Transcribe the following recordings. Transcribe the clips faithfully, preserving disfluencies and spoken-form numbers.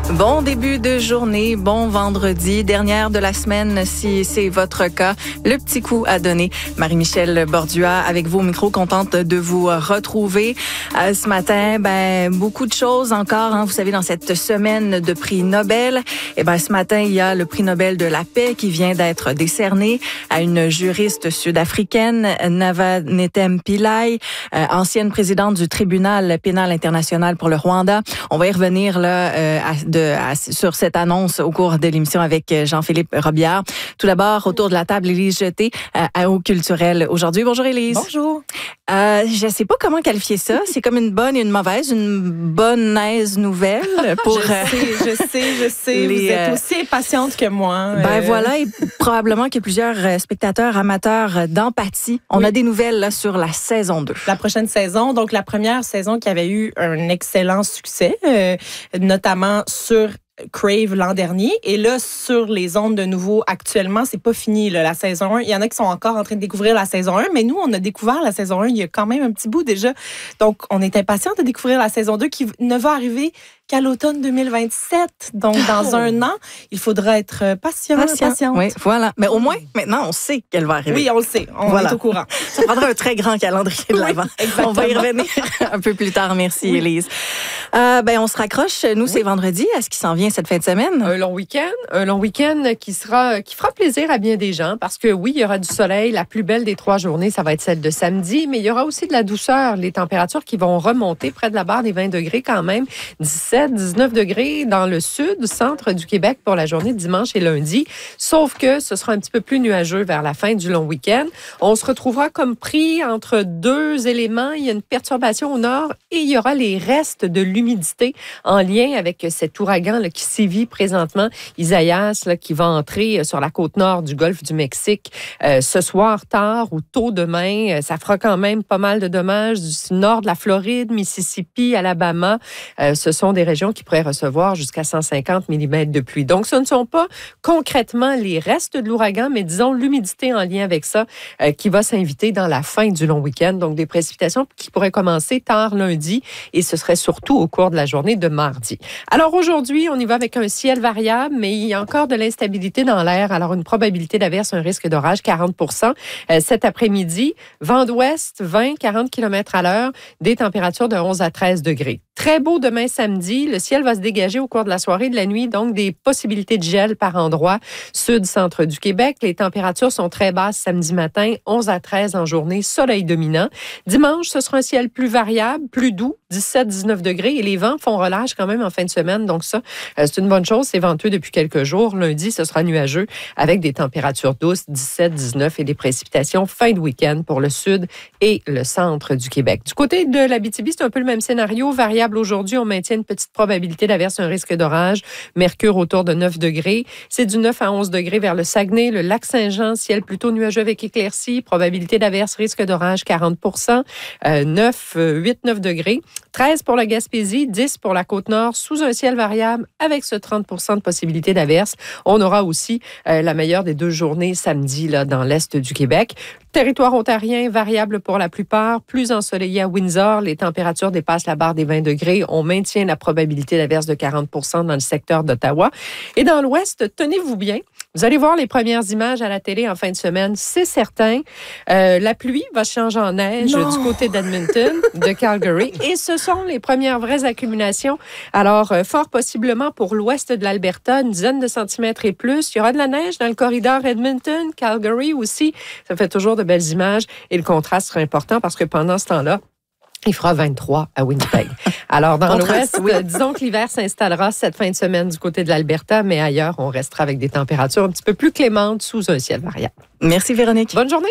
Bon début de journée, bon vendredi, dernière de la semaine si c'est votre cas. Le petit coup à donner. Marie-Michel Bordua avec vous au micro, contente de vous retrouver. Euh, ce matin, ben beaucoup de choses encore. Hein, vous savez, dans cette semaine de prix Nobel, et ben ce matin il y a le prix Nobel de la paix qui vient d'être décerné à une juriste sud-africaine, Navanetem Pillay, euh, ancienne présidente du tribunal pénal international pour le Rwanda. On va y revenir là euh, à, de, à, sur cette annonce au cours de l'émission avec Jean-Philippe Robillard. Tout d'abord, autour de la table, Élise Jeté euh, à Eau culturelle aujourd'hui. Bonjour Élise. Bonjour. Euh, je sais pas comment qualifier ça. C'est comme une bonne et une mauvaise, une bonne aise nouvelle pour. je sais, je sais, je sais. Les, vous êtes aussi impatiente que moi. Ben euh... voilà, et probablement qu'il y a plusieurs spectateurs amateurs d'empathie. On oui. a des nouvelles là sur la saison deux. La prochaine saison, donc la première saison qui avait eu un excellent succès, euh, notamment sur Crave l'an dernier. Et là, sur les ondes de nouveau, actuellement, c'est pas fini, là, la saison un. Il y en a qui sont encore en train de découvrir la saison un, mais nous, on a découvert la saison un il y a quand même un petit bout déjà. Donc, on est impatients de découvrir la saison deux qui ne va arriver qu'à l'automne deux mille vingt-sept. Donc, dans oh. un an, il faudra être patient, patient. patiente. Oui, voilà. Mais au moins, maintenant, on sait qu'elle va arriver. Oui, on le sait. On voilà. est au courant. Ça prendra un très grand calendrier de l'avant. Oui, on va y revenir un peu plus tard. Merci, oui. Élise. Euh, ben, on se raccroche. Nous, oui. c'est vendredi. Est-ce qu'il s'en vient cette fin de semaine? Un long week-end. Un long week-end qui sera, qui fera plaisir à bien des gens parce que oui, il y aura du soleil. La plus belle des trois journées, ça va être celle de samedi, mais il y aura aussi de la douceur. Les températures qui vont remonter près de la barre des vingt degrés quand même. dix-sept, dix-neuf degrés dans le sud, centre du Québec pour la journée de dimanche et lundi. Sauf que ce sera un petit peu plus nuageux vers la fin du long week-end. On se retrouvera comme pris entre deux éléments. Il y a une perturbation au nord et il y aura les restes de l'humidité en lien avec cet ouragan là, qui sévit présentement, Isaias, là, qui va entrer sur la côte nord du golfe du Mexique euh, ce soir tard ou tôt demain. Ça fera quand même pas mal de dommages du nord de la Floride, Mississippi, Alabama. Euh, ce sont des régions qui pourraient recevoir jusqu'à cent cinquante millimètres de pluie. Donc, ce ne sont pas concrètement les restes de l'ouragan, mais disons l'humidité en lien avec ça euh, qui va s'inviter dans la fin du long week-end. Donc, des précipitations qui pourraient commencer tard lundi et ce serait surtout au cours de la journée de mardi. Alors, aujourd'hui, on y va avec un ciel variable, mais il y a encore de l'instabilité dans l'air. Alors, une probabilité d'averse, un risque d'orage, quarante pour cent. Euh, cet après-midi, vent d'ouest, vingt à quarante kilomètres à l'heure, des températures de onze à treize degrés. Très beau demain samedi. Le ciel va se dégager au cours de la soirée et de la nuit, donc des possibilités de gel par endroits. Sud-centre du Québec, les températures sont très basses samedi matin, onze à treize en journée, soleil dominant. Dimanche, ce sera un ciel plus variable, plus doux, dix-sept à dix-neuf degrés et les vents font relâche quand même en fin de semaine. Donc ça, c'est une bonne chose. C'est venteux depuis quelques jours. Lundi, ce sera nuageux avec des températures douces, dix-sept à dix-neuf et des précipitations fin de week-end pour le sud et le centre du Québec. Du côté de l'Abitibi, c'est un peu le même scénario. Variable aujourd'hui, on maintient une petite probabilité d'averse, un risque d'orage. Mercure autour de neuf degrés. C'est du neuf à onze degrés vers le Saguenay, le lac Saint-Jean, ciel plutôt nuageux avec éclaircies. Probabilité d'averse, risque d'orage, quarante pour cent. Euh, neuf, huit, neuf degrés. treize pour la Gaspésie, dix pour la Côte-Nord, sous un ciel variable avec ce trente pour cent de possibilité d'averse. On aura aussi euh, la meilleure des deux journées samedi là, dans l'est du Québec. Territoire ontarien, variable pour la plupart, plus ensoleillé à Windsor. Les températures dépassent la barre des vingt degrés. On maintient la probabilité d'averse de quarante pour cent dans le secteur d'Ottawa. Et dans l'ouest, tenez-vous bien. Vous allez voir les premières images à la télé en fin de semaine, c'est certain. Euh, la pluie va changer en neige non. du côté d'Edmonton, de Calgary. Et ce sont les premières vraies accumulations. Alors, euh, fort possiblement pour l'ouest de l'Alberta, une dizaine de centimètres et plus. Il y aura de la neige dans le corridor Edmonton, Calgary aussi. Ça fait toujours de belles images. Et le contraste sera important parce que pendant ce temps-là, il fera vingt-trois à Winnipeg. Alors, dans l'ouest, oui. disons que l'hiver s'installera cette fin de semaine du côté de l'Alberta, mais ailleurs, on restera avec des températures un petit peu plus clémentes sous un ciel variable. Merci, Véronique. Bonne journée.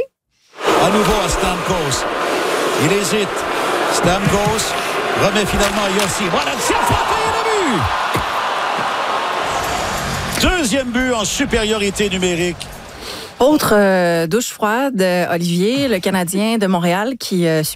À nouveau à Stamkos. Il hésite. Stamkos remet finalement à Yossi. Voilà le ciel frappé et le but! Deuxième but en supériorité numérique. Autre euh, douche froide, Olivier, le Canadien de Montréal qui euh,